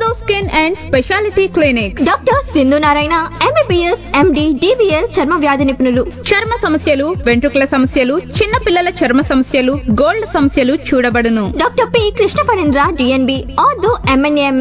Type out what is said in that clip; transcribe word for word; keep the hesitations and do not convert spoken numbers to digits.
Ortho skin and speciality clinic, doctor Sindhu Narayana MBBS MD DBL చర్మ వ్యాధి నిపుణులు. చర్మ సమస్యలు, వెంట్రుకల సమస్యలు, చిన్న పిల్లల చర్మ సమస్యలు, గోల్డ్ సమస్యలు చూడబడును. Doctor P Krishna Parendra DNB ortho MNA